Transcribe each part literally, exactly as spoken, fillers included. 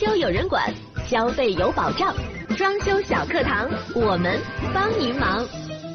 修有人管，消费有保障。装修小课堂，我们帮您忙。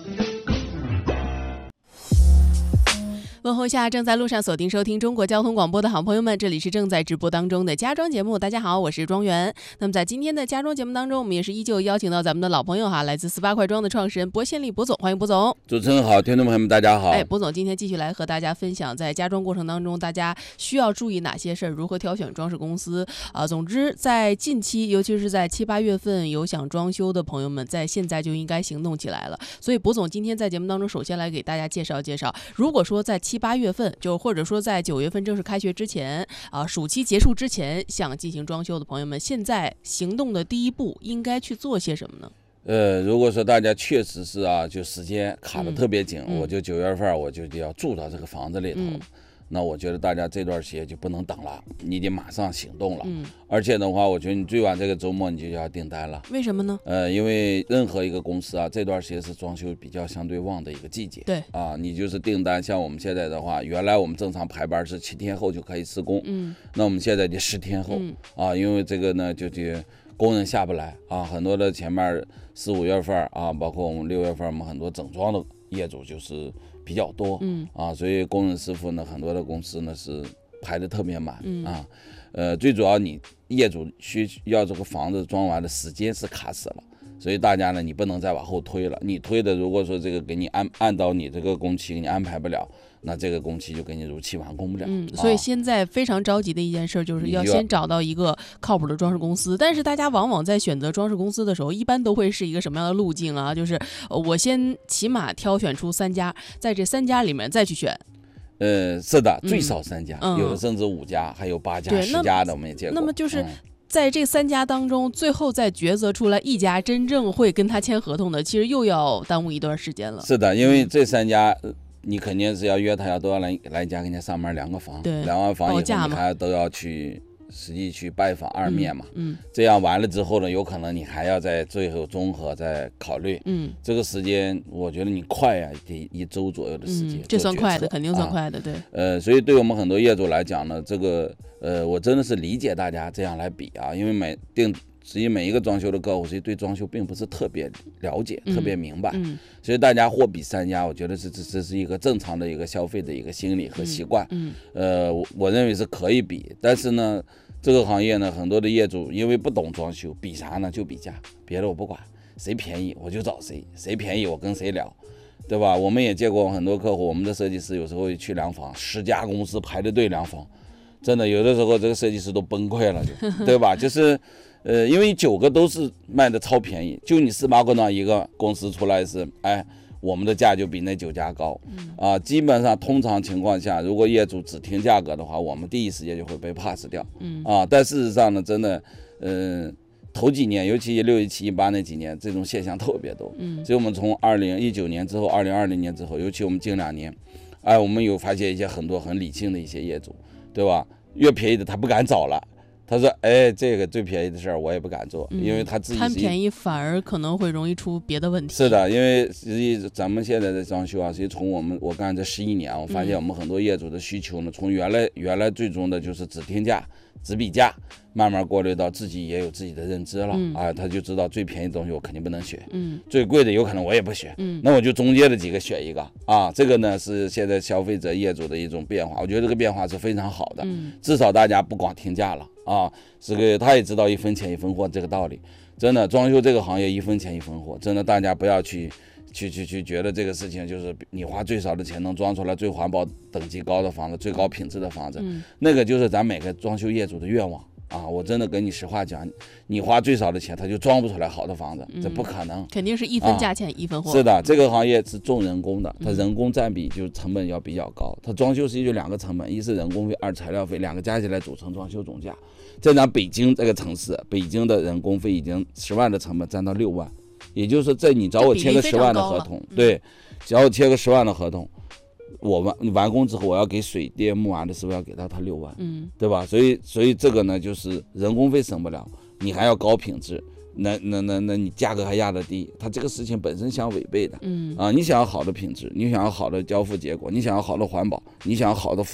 问候下正在路上锁定收听中国交通广播的好朋友们，这里是正在直播当中的家装节目。大家好，我是庄园。那么在今天的家装节目当中，我们也是依旧邀请到咱们的老朋友哈，来自四八快装的创始人薄宪利薄总，欢迎薄总。 主持人好，听众朋友们大家好。 哎，薄总今天继续来和大家分享，在家装过程当中，大家需要注意哪些事儿，如何挑选装饰公司啊、呃。总之，在近期，尤其是在七八月份有想装修的朋友们，在现在就应该行动起来了。所以薄总今天在节目当中，首先来给大家介绍介绍，如果说在七八月份就或者说在九月份正式开学之前啊、呃，暑期结束之前想进行装修的朋友们，现在行动的第一步应该去做些什么呢？ 呃，如果说大家确实是啊，就时间卡得特别紧， 嗯、 我就九月份我就要住到这个房子里头。嗯，那我觉得大家这段时间就不能等了，你得马上行动了。嗯，而且的话，我觉得你最晚这个周末你就要订单了。 为什么呢？ 呃，因为任何一个公司啊，这段时间是装修比较相对旺的一个季节。 对啊，你就是订单，像我们现在的话，原来我们正常排班是七天后就可以施工。嗯，那我们现在得十天后。嗯、啊，因为这个呢，就得工人下不来啊，很多的前面四五月份啊，包括我们六月份，我们很多整装的业主就是比较多，嗯啊，所以工人师傅呢，很多的公司呢是排的特别满、嗯、啊，呃，最主要你业主需要这个房子装完的时间是卡死了，所以大家呢，你不能再往后推了，你推的如果说这个给你按按到你这个工期给你安排不了，那这个工期就给你如期完工不了。 嗯，所以现在非常着急的一件事就是要先找到一个靠谱的装饰公司。但是大家往往在选择装饰公司的时候，一般都会是一个什么样的路径啊？就是我先起码挑选出三家，在这三家里面再去选。 呃，是的，最少三家，嗯、有的甚至五家，还有八家、十家的，我们也见过。 那么就是。嗯在这三家当中，最后再抉择出来一家真正会跟他签合同的，其实又要耽误一段时间了。 是的，因为这三家，你肯定是要约他，要都要来来家跟人家上门量个房，量完房以后你还都要去实际去拜访二面嘛。嗯，嗯这样完了之后呢，有可能你还要在最后综合再考虑。嗯，这个时间我觉得你快呀、啊，得一周左右的时间、嗯。 这算快的，肯定算快的，对。 呃，所以对我们很多业主来讲呢，这个。呃，我真的是理解大家这样来比啊，因为每定实际每一个装修的客户，实际对装修并不是特别了解、嗯、特别明白，嗯、所以大家货比三家，我觉得这这这是一个正常的一个消费的一个心理和习惯。嗯，嗯呃，我我认为是可以比，但是呢，这个行业呢，很多的业主因为不懂装修，比啥呢？就比价，别的我不管，谁便宜我就找谁，谁便宜我跟谁聊。对吧？我们也见过很多客户，我们的设计师有时候去量房，十家公司排着队量房。真的有的时候这个设计师都崩溃了就，对吧？就是呃因为九个都是卖的超便宜，就你四八快装一个公司出来是哎我们的价就比那九家高啊。基本上通常情况下，如果业主只听价格的话，我们第一时间就会被 pass 掉啊。但事实上呢，真的嗯、呃、头几年，尤其一六一七一八那几年，这种现象特别多。嗯，所以我们从二零一九年之后，二零二零年之后，尤其我们近两年，哎，我们有发现一些很多很理性的一些业主。对吧？越便宜的他不敢找了，他说：“哎，这个最便宜的事儿我也不敢做，嗯、因为他自己贪便宜反而可能会容易出别的问题。” 是的，因为实际咱们现在的装修啊，实际从我们我干这十一年，我发现我们很多业主的需求呢，从原来原来最终的就是只听价、只比价，慢慢过滤到自己也有自己的认知了、嗯、啊，他就知道最便宜的东西我肯定不能选，嗯，最贵的有可能我也不选，嗯，那我就中间的几个选一个啊，这个呢是现在消费者业主的一种变化，我觉得这个变化是非常好的，嗯，至少大家不光听价了啊，这个他也知道一分钱一分货这个道理，真的装修这个行业一分钱一分货，真的大家不要去去去去觉得这个事情就是你花最少的钱能装出来最环保等级高的房子，最高品质的房子，嗯，那个就是咱每个装修业主的愿望啊！我真的跟你实话讲，你花最少的钱，他就装不出来好的房子，嗯、这不可能。 肯定是一分价钱、啊、一分货。 是的，这个行业是重人工的，它人工占比就是成本要比较高。它装修实际就两个成本，一是人工费，二材料费，两个加起来组成装修总价。在咱北京这个城市，北京的人工费已经十万的成本占到六万，也就是说，在你找我签个十万的合同，对，找我签个十万的合同。我完完工之后，我要给水电木瓦的师傅要给到他六万，嗯，对吧？所以所以这个呢，就是人工费省不了，你还要高品质，那那那那你价格还压得低，它这个事情本身相违背的，嗯啊，你想要好的品质，你想要好的交付结果，你想要好的环保，你想要好的服务，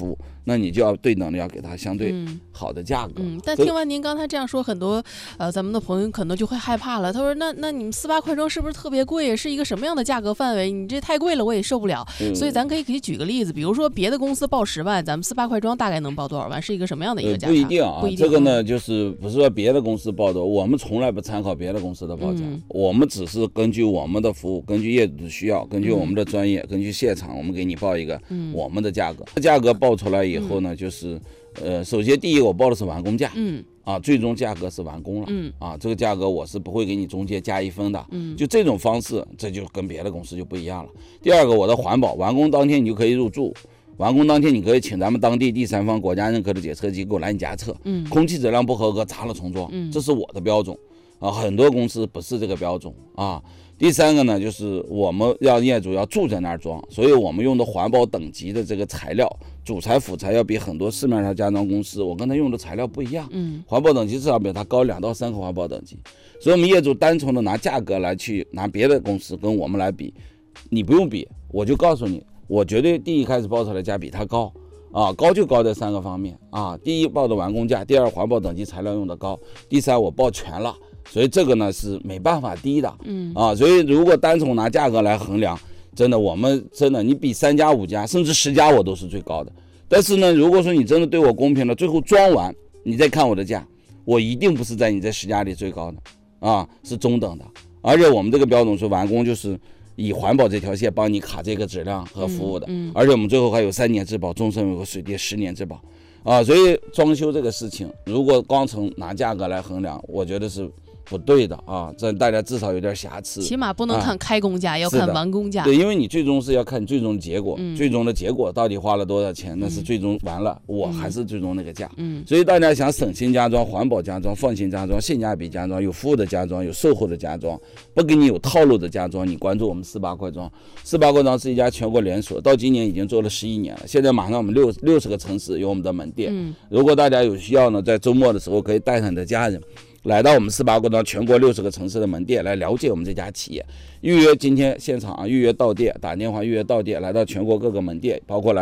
那你就要对等的要给他相对好的价格。 嗯，嗯但听完您刚才这样说，很多呃咱们的朋友可能就会害怕了。他说：“那那你们四八快装是不是特别贵？是一个什么样的价格范围？你这太贵了，我也受不了。嗯”所以咱可以可以举个例子，比如说别的公司报十万，咱们四八快装大概能报多少万？是一个什么样的一个价？ 不一定啊， 不一定。 这个呢，就是不是说别的公司报多，我们从来不参考别的公司的报价，嗯、我们只是根据我们的服务，根据业主的需要，根据我们的专业，嗯、根据现场，我们给你报一个我们的价格。嗯、价格报出来以后呢，嗯、就是呃，首先第一个我报的是完工价，嗯。啊，最终价格是完工了，嗯，啊，这个价格我是不会给你中介加一分的，嗯，就这种方式，这就跟别的公司就不一样了。第二个，我的环保，完工当天你就可以入住，完工当天你可以请咱们当地第三方国家认可的检测机构来你家测，嗯，空气质量不合格砸了重装，嗯，这是我的标准，啊，很多公司不是这个标准啊。第三个呢，就是我们要业主要住在那儿装，所以我们用的环保等级的这个材料，主材辅材要比很多市面上家装公司，我跟他用的材料不一样，嗯，环保等级至少比它高两到三个环保等级，所以我们业主单纯的拿价格来去拿别的公司跟我们来比，你不用比，我就告诉你，我绝对第一开始报出来价比它高。啊，高就高在三个方面啊，第一报的完工价，第二环保等级材料用的高，第三我报全了，所以这个呢是没办法低的，嗯啊，所以如果单从拿价格来衡量，真的我们真的你比三家五家甚至十家我都是最高的，但是呢，如果说你真的对我公平了，最后装完你再看我的价，我一定不是在你这十家里最高的啊，是中等的，而且我们这个标准是完工就是以环保这条线帮你卡这个质量和服务的，嗯嗯、而且我们最后还有三年质保，终身有个水电十年质保，啊，所以装修这个事情，如果光从拿价格来衡量，我觉得是不对的啊，这大家至少有点瑕疵， 起码不能看开工价，啊、要看完工价。 对，因为你最终是要看最终结果，嗯、最终的结果到底花了多少钱，那是最终完了，嗯、我还是最终那个价。嗯，所以大家想省心家装、环保家装、放心家装、性价比家装、有服务的家装、有售后的家装，不给你有套路的家装，你关注我们四八快装。四八快装是一家全国连锁，到今年已经做了十一年了，现在马上我们六六十个城市有我们的门店。嗯，如果大家有需要呢，在周末的时候可以带上你的家人。来到我们四八快装全国六十个城市的门店来了解我们这家企业，预约今天现场预约到店，打电话预约到店，来到全国各个门店，包括来